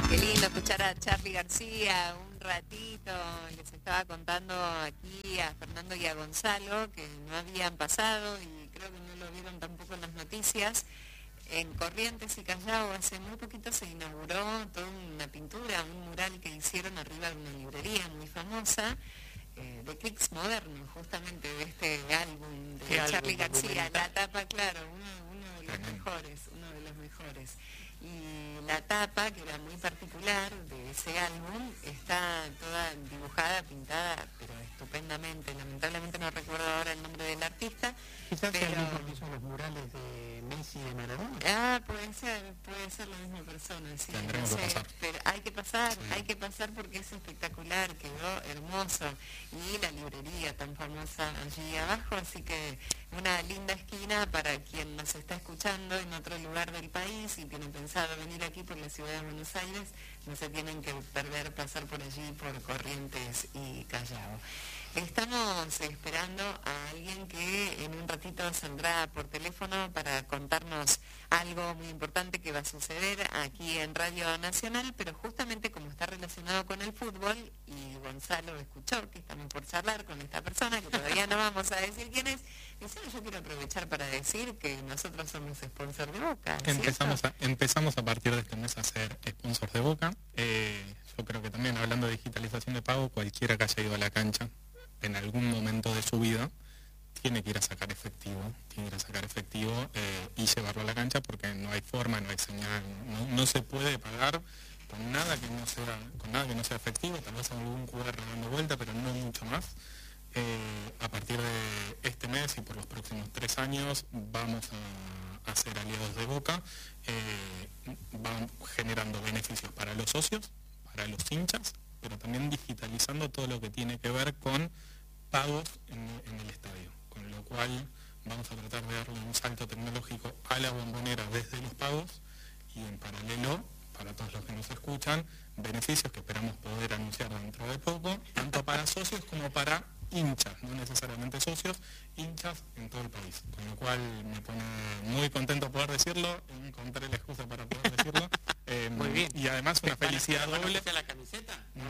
Qué lindo escuchar a Charly García un ratito. Les estaba contando aquí a Fernando y a Gonzalo que no habían pasado y creo que no lo vieron tampoco en las noticias. En Corrientes y Callao hace muy poquito se inauguró toda una pintura, un mural que hicieron arriba de una librería muy famosa, de clics modernos, justamente de este álbum de Charly García. La tapa, claro, uno de los mejores, uno de los mejores. Y la tapa, que era muy particular de ese álbum, está toda dibujada, pintada, pero estupendamente. Lamentablemente no recuerdo ahora el nombre del artista. Quizás pero... sea el mismo que hizo los murales de Messi y de Maradona. Ah, puede ser la misma persona, sí. Tendremos que pasar. Pero hay que pasar porque es espectacular, quedó hermoso. Y la librería tan famosa allí abajo, así que una linda esquina para quien nos está escuchando en otro lugar del país y tienen pensado venir aquí por la ciudad de Buenos Aires, no se tienen que perder pasar por allí, por Corrientes y Callao. Estamos esperando a alguien que en un ratito saldrá por teléfono para contarnos algo muy importante que va a suceder aquí en Radio Nacional, pero justamente como está relacionado con el fútbol, y Gonzalo escuchó que estamos por charlar con esta persona, que todavía no vamos a decir quién es, dice, yo quiero aprovechar para decir que nosotros somos sponsor de Boca. Empezamos a partir de este mes a ser sponsor de Boca. Yo creo que también, hablando de digitalización de pago, cualquiera que haya ido a la cancha en algún momento de su vida tiene que ir a sacar efectivo, y llevarlo a la cancha, porque no hay forma, no hay señal, no se puede pagar con nada que no sea efectivo, tal vez algún QR dando vuelta, pero no mucho más. A partir de este mes y por los próximos 3 años vamos a ser aliados de Boca, van generando beneficios para los socios, para los hinchas, pero también digitalizando todo lo que tiene que ver con pagos en el estadio, con lo cual vamos a tratar de darle un salto tecnológico a la Bombonera desde los pagos y en paralelo, para todos los que nos escuchan, beneficios que esperamos poder anunciar dentro de poco, tanto para socios como para hinchas, no necesariamente socios, hinchas en todo el país, con lo cual me pone muy contento poder decirlo, encontré la excusa para poder decirlo. Muy bien. Y además una felicidad doble. ¿La camiseta? No.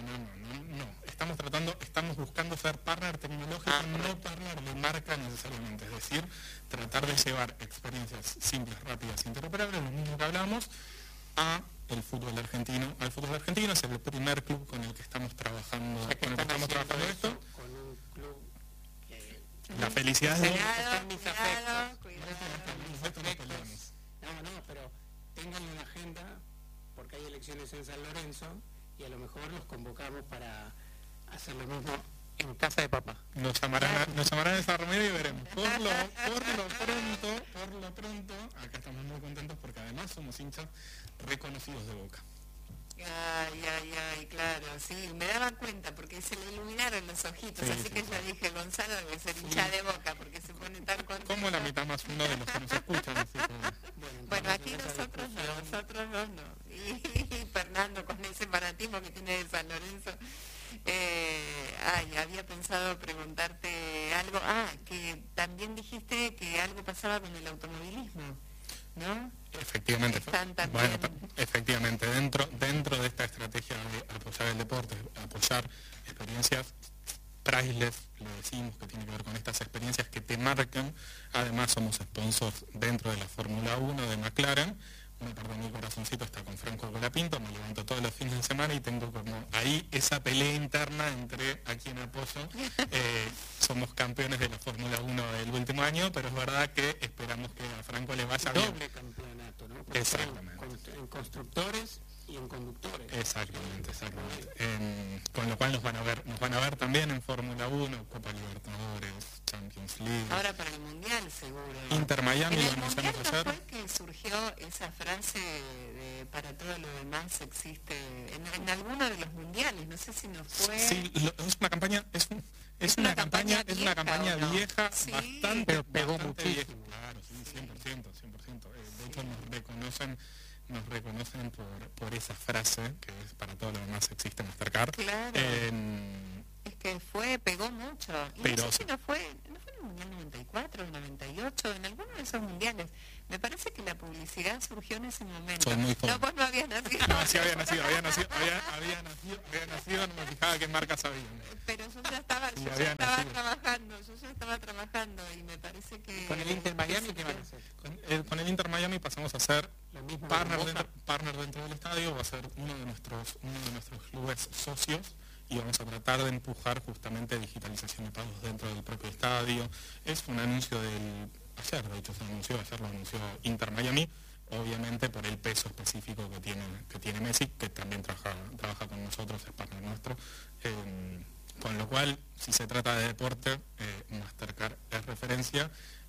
Estamos buscando ser partner tecnológico, no partner de marca necesariamente, es decir, tratar de llevar experiencias simples, rápidas, interoperables, lo mismo que hablamos, al fútbol argentino. Es el primer club con el que estamos trabajando, esto. Con un club que... La felicidad de... Están mis afectos. Cuidado. No, pero tengan una agenda, porque hay elecciones en San Lorenzo, y a lo mejor los convocamos para hacer lo mismo en casa de papá. Nos llamarán a esa reunión y veremos. Por lo pronto, acá estamos muy contentos porque además somos hinchas reconocidos de Boca. Ay, claro, sí, me daba cuenta porque se le iluminaron los ojitos, así que yo dije, Gonzalo debe ser hincha de Boca porque se pone tan contento. Como la mitad más uno de los que nos escuchan. Así que... Bueno, aquí nosotros dos no. Y Fernando con ese fanatismo que tiene de San Lorenzo. Había pensado preguntarte algo. Que también dijiste que algo pasaba con el automovilismo, ¿no? Efectivamente, efectivamente, dentro de esta estrategia de apoyar el deporte, apoyar experiencias priceless, lo decimos, que tiene que ver con estas experiencias que te marcan. Además somos sponsors dentro de la Fórmula 1 de McLaren. Una parte de mi corazoncito está con Franco Colapinto, me levanto todos los fines de semana y tengo como ahí esa pelea interna entre a quien apoyo. Somos campeones de la Fórmula 1 del último año, pero es verdad que esperamos que a Franco le vaya bien. Doble campeonato, ¿no? Exactamente. En constructores y en conductores. Exactamente. Con lo cual nos van a ver también en Fórmula 1, Copa Libertadores, Champions League. Ahora para el Mundial seguro. Inter Miami, en lo el Mundial anunciamos ayer. ¿no fue que surgió esa frase de para todo lo demás existe en alguno de los mundiales? No sé si nos fue. Sí, es una campaña, es una campaña vieja, ¿Sí? bastante, pero pegó bastante muchísimo. vieja. Claro, sí, 100%. De hecho nos reconocen por esa frase, que es para todo lo demás existe Mastercard. Claro. Es que pegó mucho. Y pero no sé si no fue en el Mundial 94. 94, 98, en alguno de esos mundiales. Me parece que la publicidad surgió en ese momento. Soy muy joven. No, vos no habías nacido. No, sí había nacido, no me fijaba qué marcas había. Pero yo ya estaba, Sí, yo ya estaba trabajando y me parece que... ¿Con el Inter Miami qué van a hacer? Con el Inter Miami pasamos a ser Lo mismo partner dentro del estadio, va a ser uno de nuestros clubes socios y vamos a tratar de empujar justamente digitalización de pagos dentro del propio estadio. Es un anuncio ayer, de hecho ayer lo anunció Inter Miami, obviamente por el peso específico que tiene Messi, que también trabaja con nosotros, es partner nuestro. Con lo cual, si se trata de deporte, Mastercard es referencia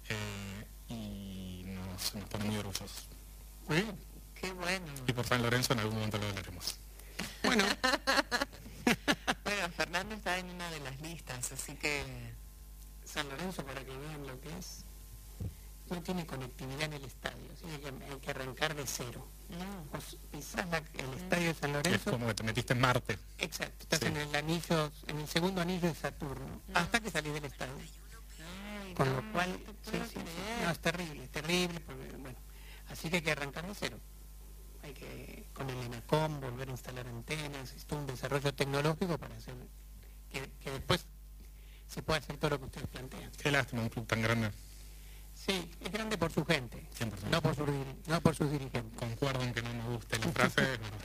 y nos pone muy orgullosos. Muy bien. Qué bueno. Y por San Lorenzo en algún momento lo hablaremos. Bueno. Bueno, Fernando está en una de las listas, así que... San Lorenzo, para que vean lo que es, no tiene conectividad en el estadio, así que hay que arrancar de cero. No. Vos pisás el estadio de San Lorenzo. Es como que te metiste en Marte. Exacto, estás Sí. en el segundo anillo de Saturno, hasta que salís del estadio. Ay, Con no, lo cual, no te puedo creer. no, es terrible, porque, bueno, así que hay que arrancar de cero. Hay que, con el ENACOM, volver a instalar antenas, es todo un desarrollo tecnológico para hacer que después se pueda hacer todo lo que ustedes plantean. Qué lástima un club tan grande. Sí, es grande por su gente, 100%. no por sus dirigentes. Concuerdo en que no me guste la frase.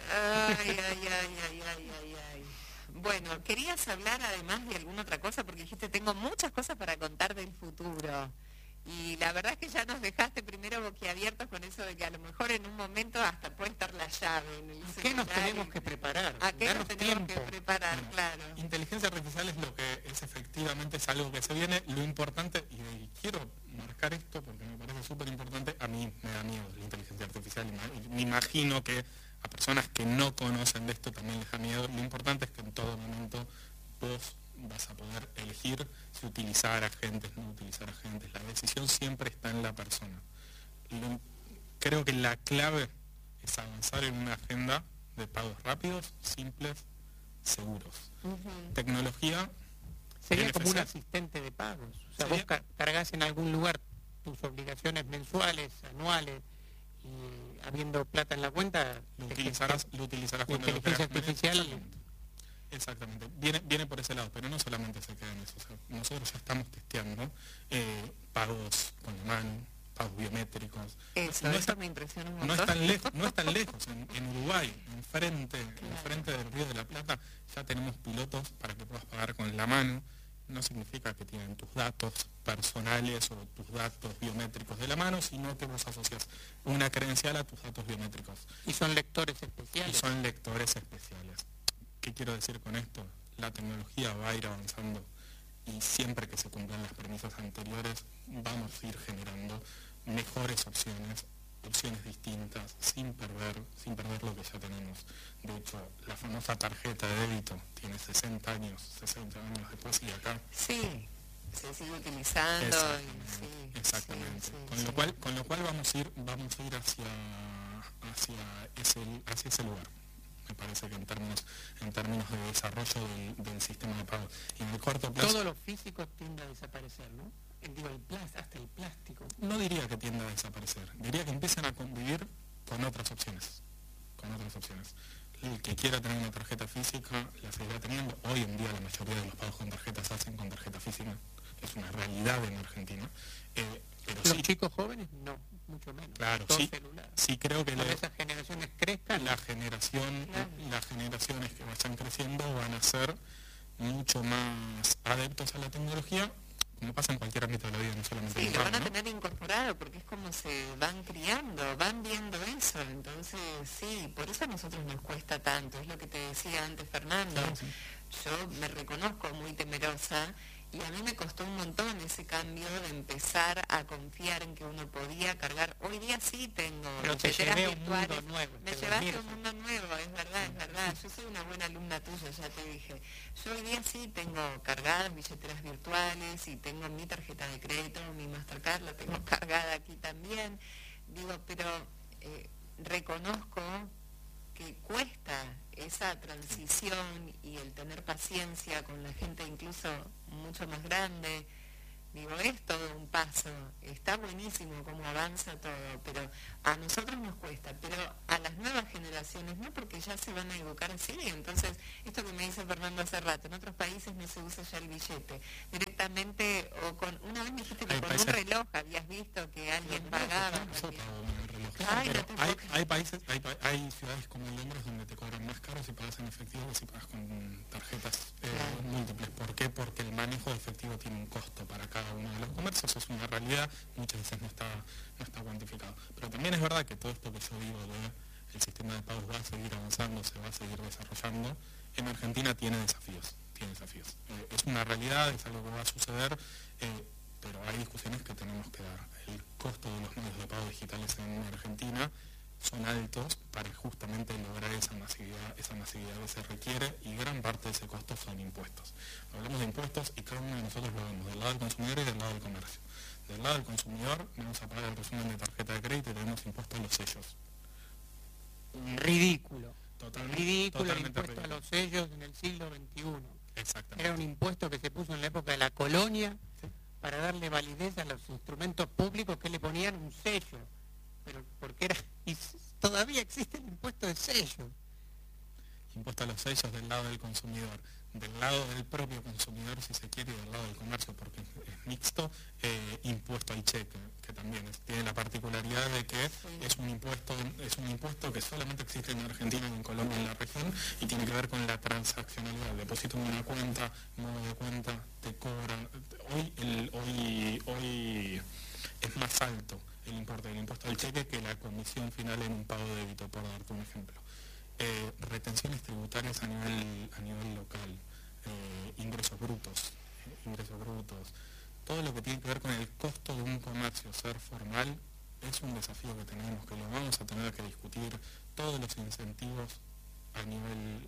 Ay. Bueno, querías hablar además de alguna otra cosa, porque dijiste, tengo muchas cosas para contar del futuro. Y la verdad es que ya nos dejaste primero boquiabiertos con eso de que a lo mejor en un momento hasta puede estar la llave en el ¿Qué nos celular tenemos que preparar? ¿A qué nos Danos tenemos que tiempo. preparar? Bueno, Claro. Inteligencia artificial es lo que es efectivamente, es algo que se viene. Lo importante, y quiero marcar esto porque me parece súper importante, a mí me da miedo la inteligencia artificial y me imagino que a personas que no conocen de esto también les da miedo. Lo importante es que en todo momento vos vas a poder elegir si utilizar agentes, no utilizar agentes. La decisión siempre está en la persona. Creo que la clave es avanzar en una agenda de pagos rápidos, simples, seguros. Tecnología. Sería como un NFC. asistente de pagos. O sea, Sería- vos cargas en algún lugar tus obligaciones mensuales, anuales, y habiendo plata en la cuenta, Lo utilizarás la cuando lo inteligencia creas. artificial. Exactamente. Viene por ese lado, pero no solamente se queda en eso. O sea, nosotros ya estamos testeando pagos con la mano, pagos biométricos. Eso me impresiona un No montón. es tan lejos. En Uruguay, enfrente del Río de la Plata, ya tenemos pilotos para que puedas pagar con la mano. No significa que tienen tus datos personales o tus datos biométricos de la mano, sino que vos asocias una credencial a tus datos biométricos. Y son lectores Y especiales. son lectores especiales. ¿Qué quiero decir con esto? La tecnología va a ir avanzando y siempre que se cumplan las premisas anteriores vamos a ir generando mejores opciones distintas, sin perder lo que ya tenemos. De hecho, la famosa tarjeta de débito tiene 60 años después y acá. Sí, se sigue utilizando. Exactamente. Sí. Con lo cual vamos a ir hacia ese lugar. Me parece que en términos de desarrollo del sistema de pago. Y en el corto plazo. Todo lo físico tiende a desaparecer, ¿no? Digo, hasta el plástico. No diría que tienda a desaparecer, diría que empiezan a convivir con otras opciones. El que quiera tener una tarjeta física la seguirá teniendo. Hoy en día la mayoría de los pagos con tarjetas se hacen con tarjeta física. Es una realidad en Argentina. Pero Los sí, chicos jóvenes no, mucho menos. claro, Todo sí, celular. sí creo que Cuando esas generaciones crezcan, las generaciones que vayan creciendo van a ser mucho más adeptos a la tecnología, como pasa en cualquier ámbito de la vida, no solamente en Sí, el lo van pago, a ¿no? tener incorporado porque es como se van criando, van viendo eso. Entonces, sí, por eso a nosotros nos cuesta tanto. Es lo que te decía antes, Fernando. Sí. Yo me reconozco muy temerosa y a mí me costó un montón ese cambio de empezar a confiar en que uno podía cargar. Hoy día sí tengo pero te billeteras llevé a un virtuales. mundo nuevo. Me te llevaste a admiro. un mundo nuevo, es verdad. Yo soy una buena alumna tuya, ya te dije. Yo hoy día sí tengo cargadas billeteras virtuales y tengo mi tarjeta de crédito, mi Mastercard, la tengo cargada aquí también. Digo, pero reconozco que cuesta esa transición y el tener paciencia con la gente incluso mucho más grande. Digo, es todo un paso, está buenísimo cómo avanza todo, pero a nosotros nos cuesta, pero a las nuevas generaciones no, porque ya se van a educar así. Entonces, esto que me dice Fernando hace rato, en otros países no se usa ya el billete, directamente, o con, una vez me dijiste que con un reloj habías visto que alguien pagaba. Hay países, hay ciudades como Londres donde te cobran más caro si pagas en efectivo que si pagas con tarjetas múltiples. ¿Por qué? Porque el manejo de efectivo tiene un costo para cada uno de los comercios, es una realidad, muchas veces no está cuantificado. Pero también es verdad que todo esto que yo digo de el sistema de pagos va a seguir avanzando, se va a seguir desarrollando, en Argentina tiene desafíos. Es una realidad, es algo que va a suceder, pero hay discusiones que tenemos que dar. El costo de los medios de pago digitales en Argentina son altos para justamente lograr esa masividad que se requiere, y gran parte de ese costo son impuestos. Hablamos de impuestos y cada uno de nosotros lo vemos del lado del consumidor y del lado del comercio. Del lado del consumidor vamos a pagar el resumen de tarjeta de crédito y tenemos impuestos a los sellos. Ridículo. Totalmente el impuesto ridículo. a los sellos en el siglo XXI. Exactamente. Era un impuesto que se puso en la época de la colonia para darle validez a los instrumentos públicos que le ponían un sello. Pero porque era, y todavía existe el impuesto de sello. Impuesto a los sellos del lado del consumidor, del lado del propio consumidor si se quiere, y del lado del comercio porque es mixto, impuesto al cheque, que también tiene la particularidad de que es un impuesto que solamente existe en Argentina y en Colombia, en la región, y tiene que ver con la transaccionalidad. Deposito en una cuenta, modo de cuenta, te cobran. Hoy es más alto el importe del impuesto al cheque que la comisión final en un pago de débito, por darte un ejemplo. Retenciones tributarias a nivel local, ingresos brutos, todo lo que tiene que ver con el costo de un comercio ser formal es un desafío que tenemos, que lo vamos a tener que discutir. Todos los incentivos a nivel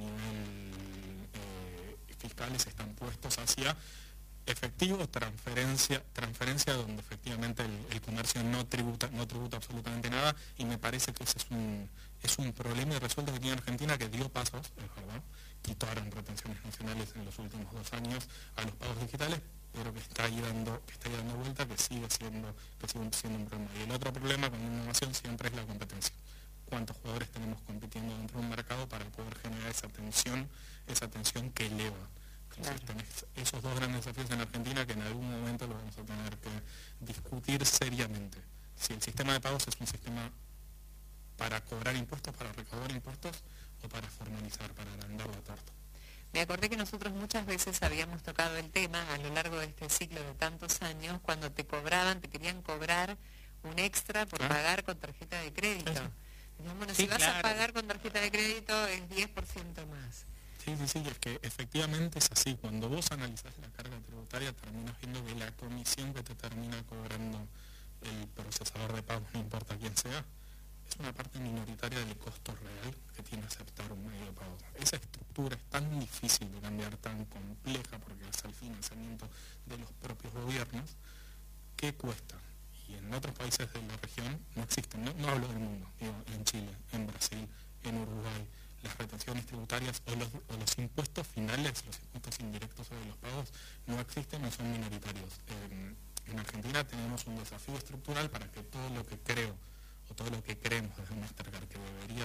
fiscales están puestos hacia efectivo, transferencia donde efectivamente el comercio no tributa absolutamente nada, y me parece que ese es un problema irresuelto que tiene Argentina, que dio pasos, es verdad, quitaron retenciones nacionales en los últimos 2 años a los pagos digitales, pero que está ahí dando vuelta, que sigue siendo un problema. Y el otro problema con la innovación siempre es la competencia. ¿Cuántos jugadores tenemos compitiendo dentro de un mercado para poder generar esa tensión que eleva? Entonces tenés esos dos grandes desafíos en Argentina que en algún momento lo vamos a tener que discutir seriamente. Si el sistema de pagos es un sistema para cobrar impuestos, para recaudar impuestos, o para formalizar, para agrandar la torta. Me acordé que nosotros muchas veces habíamos tocado el tema a lo largo de este ciclo de tantos años, cuando te querían cobrar un extra por pagar con tarjeta de crédito. Bueno, si vas a pagar con tarjeta de crédito es 10% más. Sí, es que efectivamente es así. Cuando vos analizás la carga tributaria, terminas viendo que la comisión que te termina cobrando el procesador de pagos, no importa quién sea, es una parte minoritaria del costo real que tiene aceptar un medio de pago. Esa estructura es tan difícil de cambiar, tan compleja, porque es el financiamiento de los propios gobiernos, que cuesta. Y en otros países de la región no existen, no hablo del mundo, digo, en Chile, en Brasil, en Uruguay, las retenciones tributarias o los impuestos finales, los impuestos indirectos sobre los pagos, no existen o son minoritarios. En Argentina tenemos un desafío estructural para que todo lo que creo o todo lo que creemos desde Mastercard que debería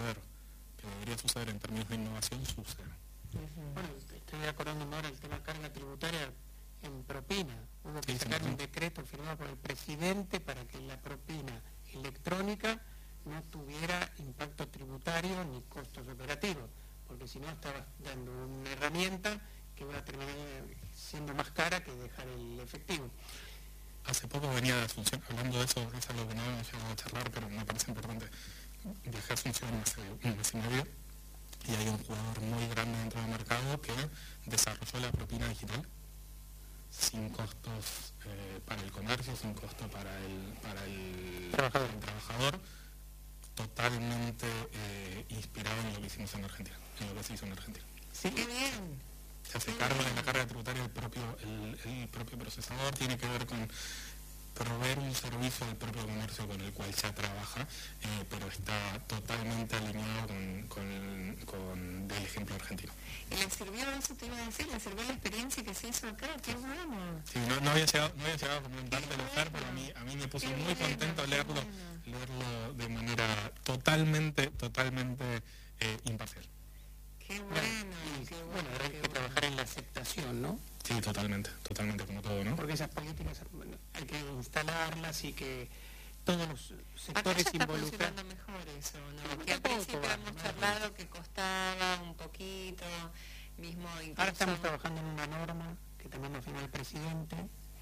suceder en términos de innovación, suceda. Bueno, estoy acordándome ahora del tema carga tributaria en propina. Hubo que sacar un decreto firmado por el presidente para que la propina electrónica no tuviera impacto tributario ni costos operativos, porque si no estabas dando una herramienta que va a terminar siendo más cara que dejar el efectivo. Hace poco venía de Asunción, hablando de eso, es algo que no hemos llegado a charlar, pero me parece importante. Viajé a Asunción hace un mes y medio, y hay un jugador muy grande dentro del mercado que desarrolló la propina digital sin costos para el comercio, sin costo para el trabajador, totalmente inspirado en lo que hicimos en Argentina, en lo que se hizo en Argentina. Sí, qué bien. Se hace cargo de la carga tributaria el propio procesador, tiene que ver con proveer un servicio al propio comercio con el cual ya trabaja, pero está totalmente alineado con el ejemplo argentino. ¿Y le sirvió eso, te iba a decir, le sirvió la experiencia que se hizo acá? ¡Qué bueno! Sí, no había llegado a comentarte lo Fer, pero a mí me puso muy contento leerlo de manera totalmente imparcial. ¡Qué bueno! Bueno, ahora hay que trabajar en la aceptación, ¿no? Sí, totalmente, como todo, ¿no? Porque esas políticas hay que instalarlas y que todos los sectores acá ya está involucrados. funcionando mejor eso, ¿no? Que al principio hemos charlado que costaba un poquito, mismo incluso... Ahora estamos trabajando en una norma que también nos firmó el presidente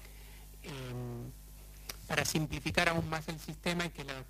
para simplificar aún más el sistema y que el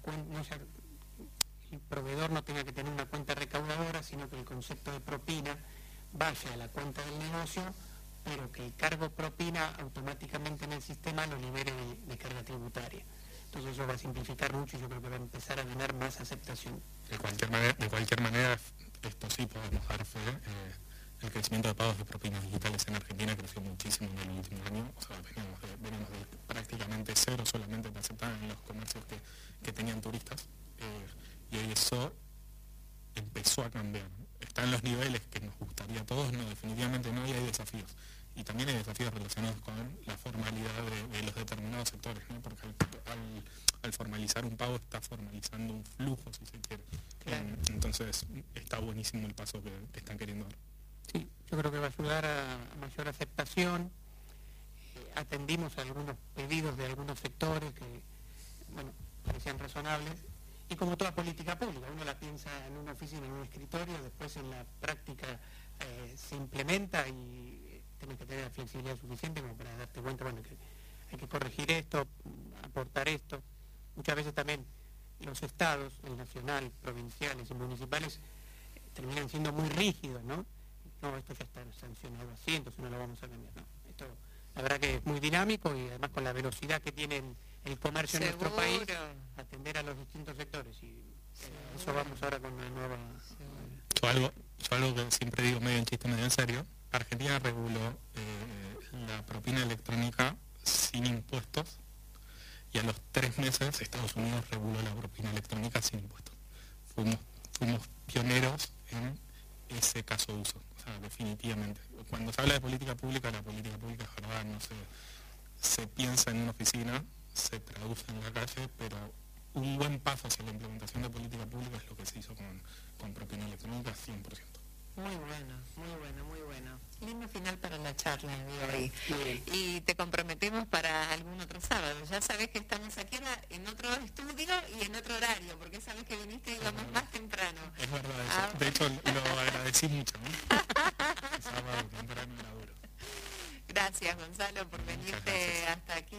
proveedor no tenga que tener una cuenta recaudadora, sino que el concepto de propina vaya a la cuenta del negocio, pero que el cargo propina automáticamente en el sistema lo libere de carga tributaria. Entonces eso va a simplificar mucho y yo creo que va a empezar a ganar más aceptación. De cualquier manera, esto sí podemos dar fe. El crecimiento de pagos de propinas digitales en Argentina creció muchísimo en el último año. O sea, venimos de prácticamente cero, solamente te aceptaban en los comercios que tenían turistas. Y eso empezó a cambiar. Está en los niveles que nos gustaría a todos, no, definitivamente no, y hay desafíos. Y también hay desafíos relacionados con la formalidad de los determinados sectores, ¿no? Porque al formalizar un pago está formalizando un flujo, si se quiere. Claro. Entonces está buenísimo el paso que están queriendo dar. Sí, yo creo que va a ayudar a mayor aceptación. Atendimos algunos pedidos de algunos sectores que, bueno, parecían razonables. Y como toda política pública, uno la piensa en una oficina, en un escritorio, después en la práctica se implementa y tienes que tener la flexibilidad suficiente como para darte cuenta, bueno, que hay que corregir esto, aportar esto. Muchas veces también los estados, el nacional, provinciales y municipales, terminan siendo muy rígidos, ¿no? No, esto ya está sancionado así, entonces no lo vamos a cambiar. No, esto la verdad que es muy dinámico y además con la velocidad que tiene el comercio en nuestro país, atender a los distintos sectores. Y eso vamos ahora con una nueva... Yo algo que siempre digo medio en chiste, medio en serio. Argentina reguló la propina electrónica sin impuestos y a los 3 meses Estados Unidos reguló la propina electrónica sin impuestos. Fuimos pioneros en ese caso de uso, o sea, definitivamente. Cuando se habla de política pública, la política pública es verdad, no se piensa en una oficina, se traduce en la calle, pero un buen paso hacia la implementación de política pública es lo que se hizo con propina electrónica 100%. Muy bueno, muy bueno, muy bueno. Lindo final para la charla de hoy. Y te comprometemos para algún otro sábado. Ya sabes que estamos aquí en otro estudio y en otro horario, porque sabes que viniste y íbamos más temprano. Es verdad eso. De hecho, lo agradecí mucho, ¿no? Sábado temprano era duro. Gracias, Gonzalo, por venirte hasta aquí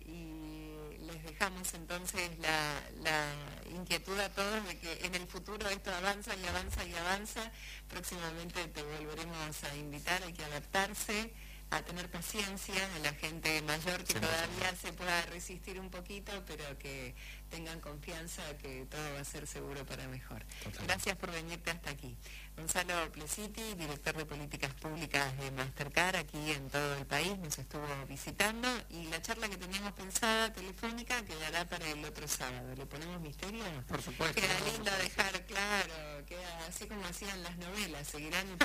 y les dejamos entonces la inquietud a todos de que en el futuro esto avanza y avanza y avanza. Próximamente te volveremos a invitar, hay que adaptarse, a tener paciencia, a la gente mayor que todavía se pueda resistir un poquito, pero que tengan confianza que todo va a ser seguro para mejor. Totalmente. Gracias por venirte hasta aquí. Gonzalo Plesiti, director de Políticas Públicas de Mastercard, aquí en todo el país, nos estuvo visitando y la charla que teníamos pensada telefónica quedará para el otro sábado. ¿Le ponemos misterio? Por supuesto. Queda lindo dejar claro, queda así como hacían las novelas, seguirá en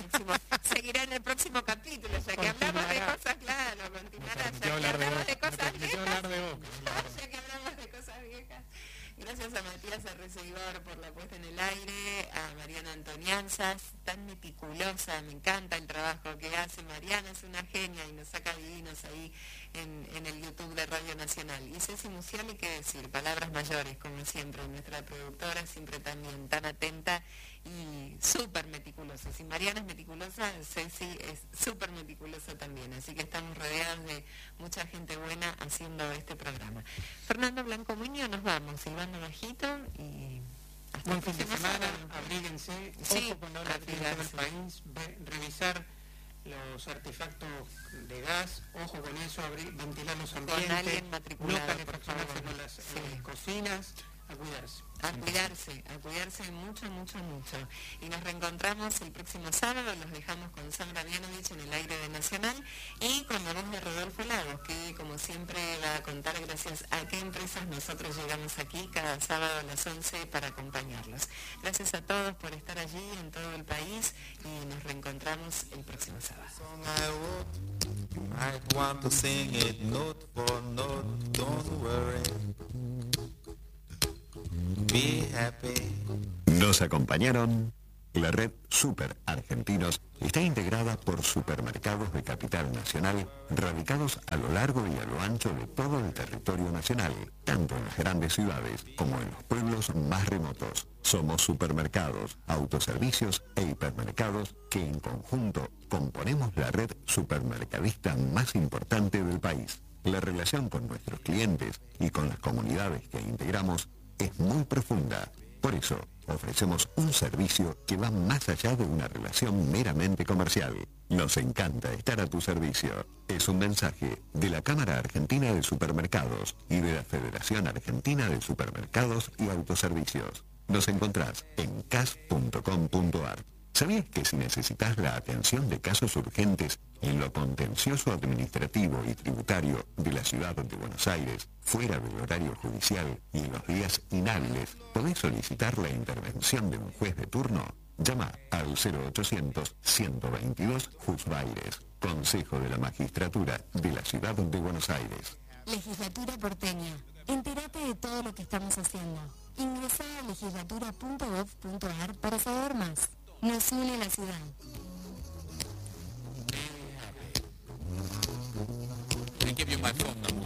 el próximo capítulo, ya que hablamos de cosas, claro, continuará, ya que hablamos de cosas viejas. Ya que hablamos de cosas viejas. Gracias a Matías Arrecedor por la puesta en el aire, a Mariana Antonianzas, tan meticulosa, me encanta el trabajo que hace Mariana, es una genia y nos saca divinos ahí en el YouTube de Radio Nacional. Y Ceci Musiali, qué decir, palabras mayores, como siempre, nuestra productora, siempre también tan atenta y súper meticulosa. Si Mariana es meticulosa, Ceci es súper meticulosa también, así que estamos rodeados de mucha gente buena haciendo este programa. Fernando Blanco Muñoz, nos vamos, silbando bajito y hasta buen fin de semana, abríguense, sí, ojo con la hora del país, revisar los artefactos de gas, ojo con eso, ventilar los ambientes, con alguien matriculado, no calefaccionarse con las cocinas, A cuidarse. A cuidarse mucho, mucho, mucho. Y nos reencontramos el próximo sábado, los dejamos con Sandra Mianovich en el aire de Nacional y con la voz de Rodolfo Lagos, que como siempre va a contar gracias a qué empresas nosotros llegamos aquí cada sábado a las 11 para acompañarlos. Gracias a todos por estar allí en todo el país y nos reencontramos el próximo sábado. Nos acompañaron. La red Super Argentinos está integrada por supermercados de capital nacional radicados a lo largo y a lo ancho de todo el territorio nacional, tanto en las grandes ciudades como en los pueblos más remotos. Somos supermercados, autoservicios e hipermercados que en conjunto componemos la red supermercadista más importante del país. La relación con nuestros clientes y con las comunidades que integramos es muy profunda. Por eso, ofrecemos un servicio que va más allá de una relación meramente comercial. Nos encanta estar a tu servicio. Es un mensaje de la Cámara Argentina de Supermercados y de la Federación Argentina de Supermercados y Autoservicios. Nos encontrás en cas.com.ar. ¿Sabías que si necesitas la atención de casos urgentes en lo contencioso administrativo y tributario de la ciudad de Buenos Aires, fuera del horario judicial y en los días inhábiles, podés solicitar la intervención de un juez de turno? Llama al 0800-122 Juzbaires, Consejo de la Magistratura de la ciudad de Buenos Aires. Legislatura porteña. Entérate de todo lo que estamos haciendo. Ingresá a legislatura.gov.ar para saber más. Nos une la ciudad. I give you my phone number.